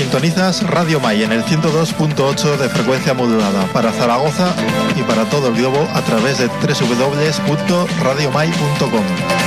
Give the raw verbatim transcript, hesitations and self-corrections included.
Sintonizas Radio Mai en el ciento dos punto ocho de frecuencia modulada para Zaragoza y para todo el globo a través de doble u doble u doble u punto radio mai punto com.